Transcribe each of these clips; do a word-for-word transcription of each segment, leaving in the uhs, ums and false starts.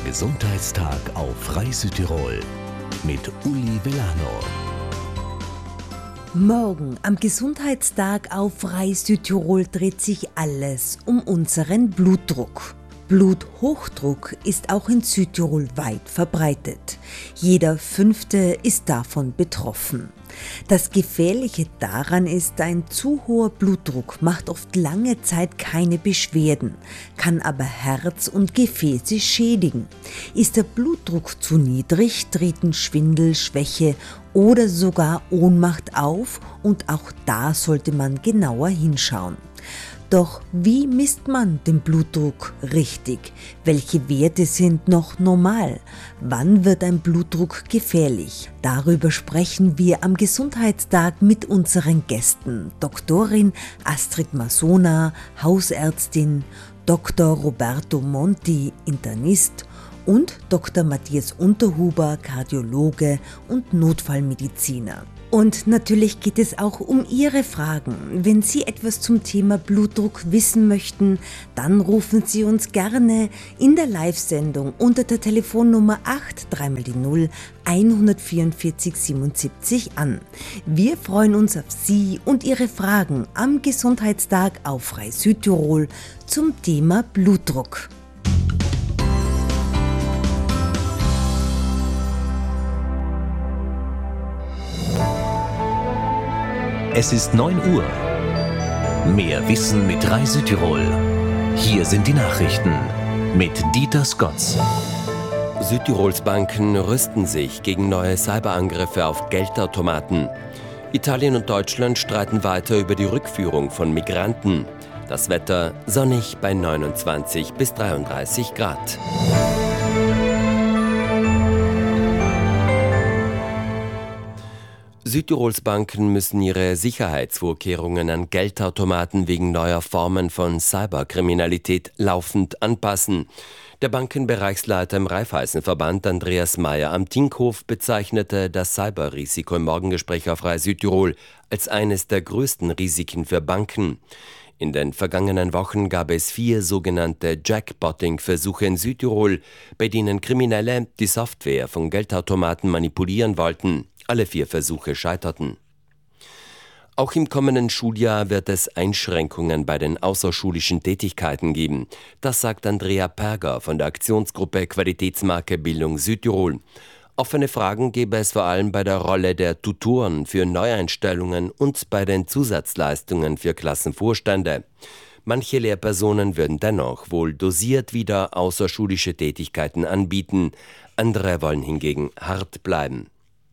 Gesundheitstag auf Radio Südtirol mit Uli Vellano. Morgen am Gesundheitstag auf Radio Südtirol dreht sich alles um unseren Blutdruck. Bluthochdruck ist auch in Südtirol weit verbreitet. Jeder Fünfte ist davon betroffen. Das Gefährliche daran ist, ein zu hoher Blutdruck macht oft lange Zeit keine Beschwerden, kann aber Herz und Gefäße schädigen. Ist der Blutdruck zu niedrig, treten Schwindel, Schwäche oder sogar Ohnmacht auf und auch da sollte man genauer hinschauen. Doch wie misst man den Blutdruck richtig? Welche Werte sind noch normal? Wann wird ein Blutdruck gefährlich? Darüber sprechen wir am Gesundheitstag mit unseren Gästen. Doktorin Astrid Masona, Hausärztin, Doktor Roberto Monti, Internist und Doktor Matthias Unterhuber, Kardiologe und Notfallmediziner. Und natürlich geht es auch um Ihre Fragen. Wenn Sie etwas zum Thema Blutdruck wissen möchten, dann rufen Sie uns gerne in der Live-Sendung unter der Telefonnummer acht drei mal die null hundertvierundvierzig siebenundsiebzig an. Wir freuen uns auf Sie und Ihre Fragen am Gesundheitstag auf Radio Südtirol zum Thema Blutdruck. Es ist neun Uhr. Mehr Wissen mit Radio Südtirol. Hier sind die Nachrichten mit Dieter Scotts. Südtirols Banken rüsten sich gegen neue Cyberangriffe auf Geldautomaten. Italien und Deutschland streiten weiter über die Rückführung von Migranten. Das Wetter sonnig bei neunundzwanzig bis dreiunddreißig Grad. Südtirols Banken müssen ihre Sicherheitsvorkehrungen an Geldautomaten wegen neuer Formen von Cyberkriminalität laufend anpassen. Der Bankenbereichsleiter im Raiffeisenverband Andreas Meyer am Tinkoff bezeichnete das Cyberrisiko im Morgengespräch auf Radio Südtirol als eines der größten Risiken für Banken. In den vergangenen Wochen gab es vier sogenannte Jackpotting-Versuche in Südtirol, bei denen Kriminelle die Software von Geldautomaten manipulieren wollten. Alle vier Versuche scheiterten. Auch im kommenden Schuljahr wird es Einschränkungen bei den außerschulischen Tätigkeiten geben. Das sagt Andrea Perger von der Aktionsgruppe Qualitätsmarke Bildung Südtirol. Offene Fragen gäbe es vor allem bei der Rolle der Tutoren für Neueinstellungen und bei den Zusatzleistungen für Klassenvorstände. Manche Lehrpersonen würden dennoch wohl dosiert wieder außerschulische Tätigkeiten anbieten. Andere wollen hingegen hart bleiben.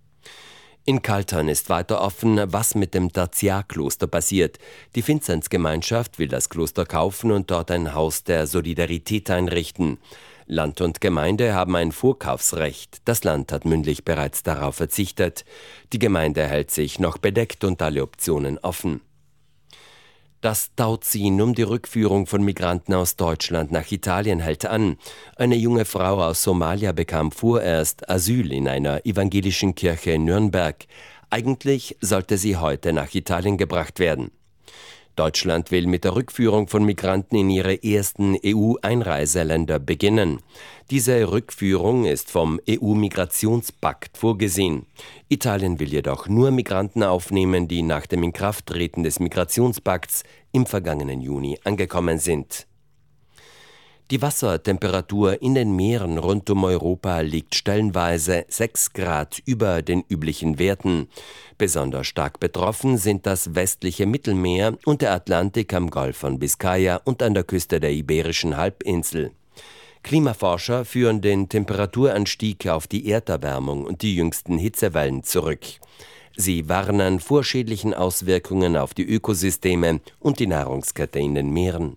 In Kaltern ist weiter offen, was mit dem Tertiarkloster passiert. Die Vinzenzgemeinschaft will das Kloster kaufen und dort ein Haus der Solidarität einrichten. Land und Gemeinde haben ein Vorkaufsrecht. Das Land hat mündlich bereits darauf verzichtet. Die Gemeinde hält sich noch bedeckt und alle Optionen offen. Das Tauziehen um die Rückführung von Migranten aus Deutschland nach Italien hält an. Eine junge Frau aus Somalia bekam vorerst Asyl in einer evangelischen Kirche in Nürnberg. Eigentlich sollte sie heute nach Italien gebracht werden. Deutschland will mit der Rückführung von Migranten in ihre ersten E U-Einreiseländer beginnen. Diese Rückführung ist vom E U-Migrationspakt vorgesehen. Italien will jedoch nur Migranten aufnehmen, die nach dem Inkrafttreten des Migrationspakts im vergangenen Juni angekommen sind. Die Wassertemperatur in den Meeren rund um Europa liegt stellenweise sechs Grad über den üblichen Werten. Besonders stark betroffen sind das westliche Mittelmeer und der Atlantik am Golf von Biskaya und an der Küste der Iberischen Halbinsel. Klimaforscher führen den Temperaturanstieg auf die Erderwärmung und die jüngsten Hitzewellen zurück. Sie warnen vor schädlichen Auswirkungen auf die Ökosysteme und die Nahrungskette in den Meeren.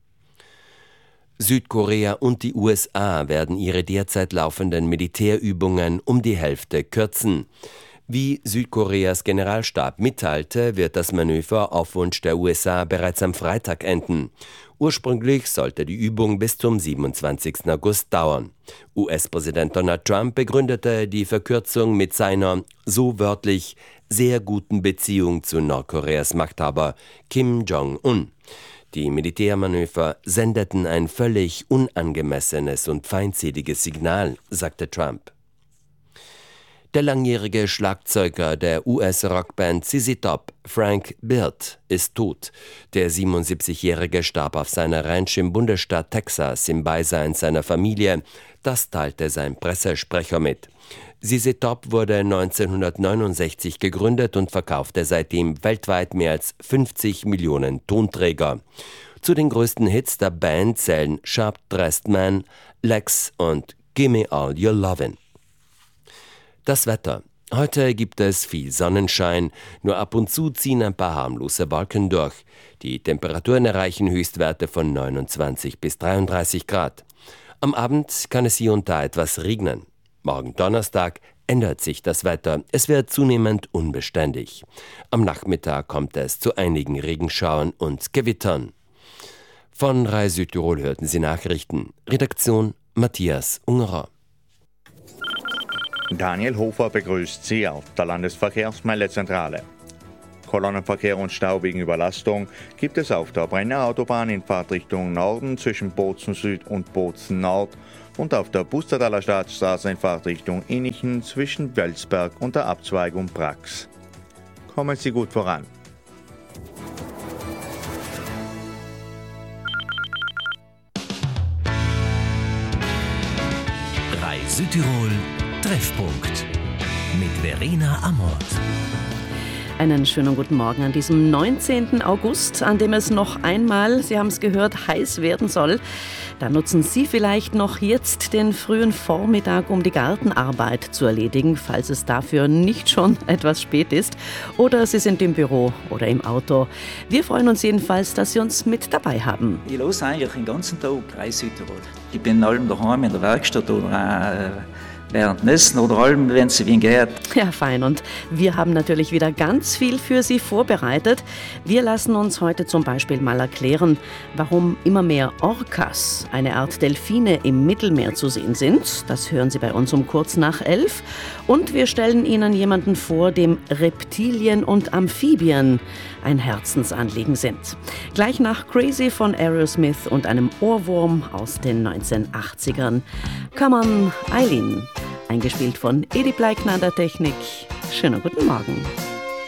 Südkorea und die U S A werden ihre derzeit laufenden Militärübungen um die Hälfte kürzen. Wie Südkoreas Generalstab mitteilte, wird das Manöver auf Wunsch der U S A bereits am Freitag enden. Ursprünglich sollte die Übung bis zum siebenundzwanzigsten August dauern. U S-Präsident Donald Trump begründete die Verkürzung mit seiner, so wörtlich, sehr guten Beziehung zu Nordkoreas Machthaber Kim Jong-un. Die Militärmanöver sendeten ein völlig unangemessenes und feindseliges Signal, sagte Trump. Der langjährige Schlagzeuger der U S-Rockband Z Z Top, Frank Beard, ist tot. Der siebenundsiebzigjährige starb auf seiner Ranch im Bundesstaat Texas im Beisein seiner Familie. Das teilte sein Pressesprecher mit. Z Z Top wurde neunzehnhundertneunundsechzig gegründet und verkaufte seitdem weltweit mehr als fünfzig Millionen Tonträger. Zu den größten Hits der Band zählen Sharp Dressed Man, Lex und Gimme All Your Lovin'. Das Wetter. Heute gibt es viel Sonnenschein, nur ab und zu ziehen ein paar harmlose Wolken durch. Die Temperaturen erreichen Höchstwerte von neunundzwanzig bis dreiunddreißig Grad. Am Abend kann es hier und da etwas regnen. Morgen Donnerstag ändert sich das Wetter. Es wird zunehmend unbeständig. Am Nachmittag kommt es zu einigen Regenschauern und Gewittern. Von Rai Südtirol hörten Sie Nachrichten. Redaktion Matthias Ungerer. Daniel Hofer begrüßt Sie auf der Landesverkehrsmeldezentrale. Kolonnenverkehr und Stau wegen Überlastung gibt es auf der Brenner Autobahn in Fahrtrichtung Norden zwischen Bozen Süd und Bozen Nord und auf der Pustertaler Staatsstraße in Fahrtrichtung Innichen zwischen Welsberg und der Abzweigung Brax. Kommen Sie gut voran. Rai Südtirol Treffpunkt mit Verena Amort. Einen schönen guten Morgen an diesem neunzehnten August, an dem es noch einmal, Sie haben es gehört, heiß werden soll. Da nutzen Sie vielleicht noch jetzt den frühen Vormittag, um die Gartenarbeit zu erledigen, falls es dafür nicht schon etwas spät ist. Oder Sie sind im Büro oder im Auto. Wir freuen uns jedenfalls, dass Sie uns mit dabei haben. Ich höre eigentlich den ganzen Tag Rai Südtirol. Ich bin allem daheim in der Werkstatt oder auch währenddessen oder allem, wenn es wie geht. Ja, fein. Und wir haben natürlich wieder ganz viel für Sie vorbereitet. Wir lassen uns heute zum Beispiel mal erklären, warum immer mehr Orcas, eine Art Delfine, im Mittelmeer zu sehen sind. Das hören Sie bei uns um kurz nach elf. Und wir stellen Ihnen jemanden vor, dem Reptilien und Amphibien ein Herzensanliegen sind. Gleich nach Crazy von Aerosmith und einem Ohrwurm aus den neunzehnhundertachtzigern. Come on, Eileen. Eingespielt von Edi Bleikner an der Technik. Schönen guten Morgen.